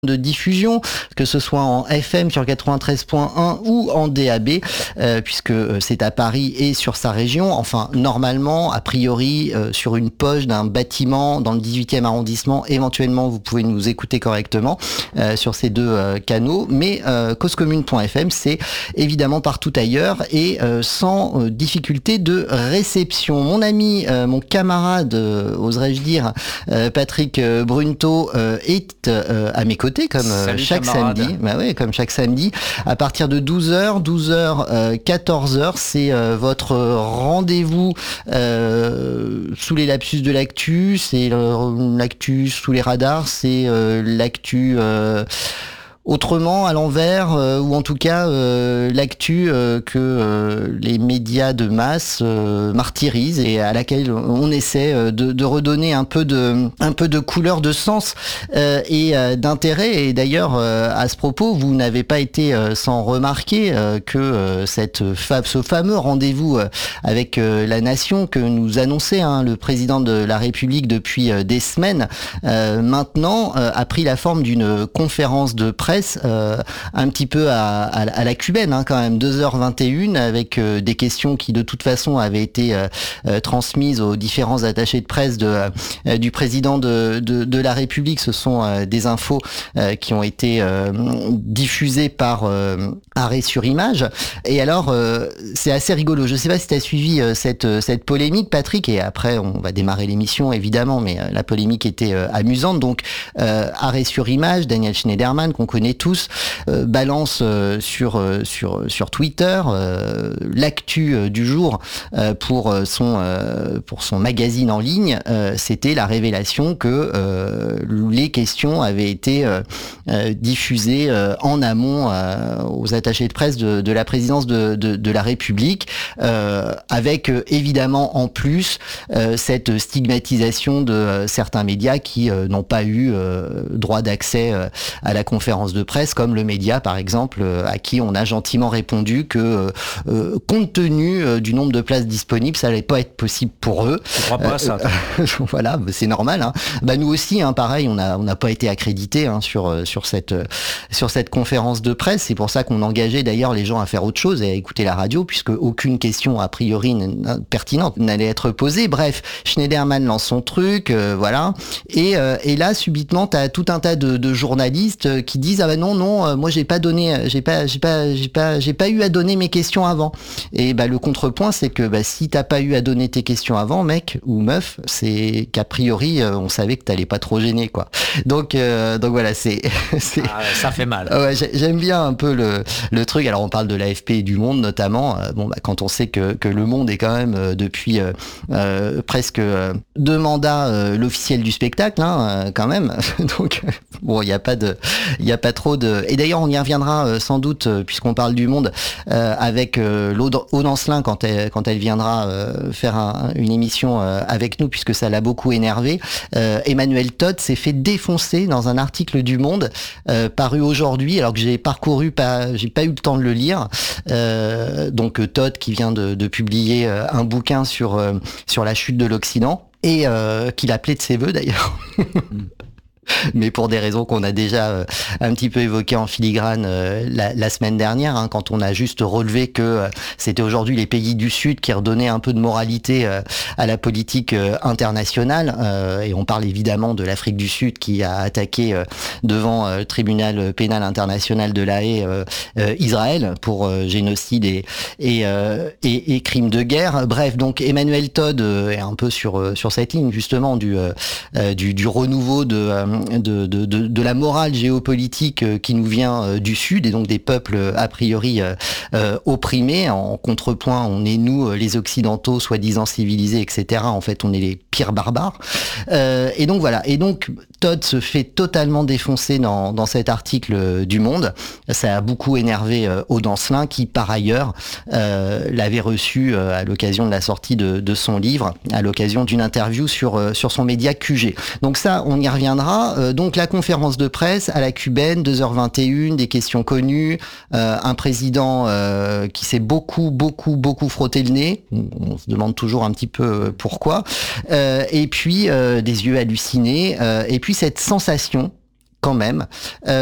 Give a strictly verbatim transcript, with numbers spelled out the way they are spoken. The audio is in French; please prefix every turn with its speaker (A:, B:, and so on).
A: de diffusion, que ce soit en F M sur quatre-vingt-treize point un ou en D A B, euh, puisque c'est à Paris et sur sa région. Enfin, normalement, a priori, euh, sur une poche d'un bâtiment dans le dix-huitième arrondissement, éventuellement, vous pouvez nous écouter correctement euh, sur ces deux euh, canaux. Mais euh, cause commune point F M, c'est évidemment partout ailleurs et euh, sans euh, difficulté de réception. Mon ami, euh, mon camarade, euh, oserais-je dire, euh, Patrick euh, Brunto, euh, est euh, à mes côtés. Comme
B: Salut,
A: chaque
B: camarade.
A: samedi, bah ouais, comme chaque samedi, à partir de douze heures, douze heures, euh, quatorze heures, c'est euh, votre rendez-vous euh, sous les lapsus de l'actu, c'est euh, l'actu sous les radars, c'est euh, l'actu euh, autrement, à l'envers, euh, ou en tout cas euh, l'actu euh, que euh, les médias de masse euh, martyrisent et à laquelle on essaie euh, de, de redonner un peu de, un peu de couleur, de sens euh, et euh, d'intérêt. Et d'ailleurs, euh, à ce propos, vous n'avez pas été euh, sans remarquer euh, que euh, cette fa- ce fameux rendez-vous euh, avec euh, la nation que nous annonçait hein, le président de la République depuis euh, des semaines, euh, maintenant euh, a pris la forme d'une conférence de presse Euh, un petit peu à, à, à la cubaine hein, quand même, deux heures vingt et une avec euh, des questions qui de toute façon avaient été euh, euh, transmises aux différents attachés de presse de, euh, du président de, de, de la République. Ce sont euh, des infos euh, qui ont été euh, diffusées par euh, arrêt sur image. Et alors euh, c'est assez rigolo. Je sais pas si tu as suivi euh, cette, cette polémique, Patrick, et après on va démarrer l'émission évidemment, mais euh, la polémique était euh, amusante. Donc euh, arrêt sur image, Daniel Schneiderman qu'on connaît tous, euh, balance euh, sur euh, sur sur Twitter euh, l'actu euh, du jour euh, pour son euh, pour son magazine en ligne. Euh, c'était la révélation que euh, les questions avaient été euh, euh, diffusées euh, en amont euh, aux attachés de presse de, de la présidence de, de, de la République, euh, avec euh, évidemment en plus euh, cette stigmatisation de euh, certains médias qui euh, n'ont pas eu euh, droit d'accès euh, à la conférence de presse, comme le média par exemple, euh, à qui on a gentiment répondu que euh, compte tenu euh, du nombre de places disponibles, ça allait pas être possible pour eux.
B: Je crois pas à ça.
A: Euh, voilà, c'est normal. Hein. Bah nous aussi, hein, pareil, on a on n'a pas été accrédités hein, sur sur cette sur cette conférence de presse. C'est pour ça qu'on engageait d'ailleurs les gens à faire autre chose et à écouter la radio, puisque aucune question a priori n- pertinente n'allait être posée. Bref, Schneiderman lance son truc, euh, voilà. Et euh, et là subitement, t'as tout un tas de, de journalistes qui disent ah ben non non, euh, moi j'ai pas donné, j'ai pas j'ai pas j'ai pas j'ai pas eu à donner mes questions avant. Et bah le contrepoint c'est que bah si t'as pas eu à donner tes questions avant, mec ou meuf, c'est qu'a priori euh, on savait que t'allais pas trop gêner quoi. Donc euh, donc voilà, c'est c'est
B: Ah, ça fait mal.
A: ouais, j'aime bien un peu le le truc. Alors on parle de l'A F P et du Monde notamment. Euh, bon bah quand on sait que que le Monde est quand même euh, depuis euh, euh, presque euh, deux mandats euh, l'officiel du spectacle hein, euh, quand même. Donc bon, il y a pas de il y a pas trop de et d'ailleurs on y reviendra euh, sans doute euh, puisqu'on parle du Monde euh, avec euh, Aude Ancelin quand elle quand elle viendra euh, faire un, une émission euh, avec nous, puisque ça l'a beaucoup énervé. Euh, Emmanuel Todd s'est fait défoncer dans un article du Monde euh, paru aujourd'hui, alors que j'ai parcouru pas j'ai pas eu le temps de le lire. Euh, donc Todd qui vient de, de publier euh, un bouquin sur euh, sur la chute de l'Occident et euh, qu'il appelait de ses voeux d'ailleurs. Mais pour des raisons qu'on a déjà euh, un petit peu évoquées en filigrane euh, la, la semaine dernière, hein, quand on a juste relevé que euh, c'était aujourd'hui les pays du Sud qui redonnaient un peu de moralité euh, à la politique euh, internationale. Euh, et on parle évidemment de l'Afrique du Sud qui a attaqué euh, devant euh, le tribunal pénal international de La Haye euh, euh, Israël pour euh, génocide et, et, euh, et, et crimes de guerre. Bref, donc Emmanuel Todd euh, est un peu sur, euh, sur cette ligne justement du, euh, du, du renouveau de... Euh, De, de, de, de la morale géopolitique euh, qui nous vient euh, du Sud et donc des peuples euh, a priori euh, euh, opprimés. En contrepoint, on est nous, euh, les Occidentaux, soi-disant civilisés, et cetera. En fait, on est les pires barbares. Euh, et donc voilà. Et donc Todd se fait totalement défoncer dans, dans cet article euh, du Monde. Ça a beaucoup énervé euh, Aude Ancelin qui, par ailleurs, euh, l'avait reçu euh, à l'occasion de la sortie de, de son livre, à l'occasion d'une interview sur euh, sur son média Q G. Donc ça, on y reviendra. Euh, donc la conférence de presse à la cubaine, deux heures vingt et une, des questions connues, euh, un président euh, qui s'est beaucoup, beaucoup, beaucoup frotté le nez. On, on se demande toujours un petit peu pourquoi. Euh, et puis euh, des yeux hallucinés. Euh, et puis cette sensation quand même.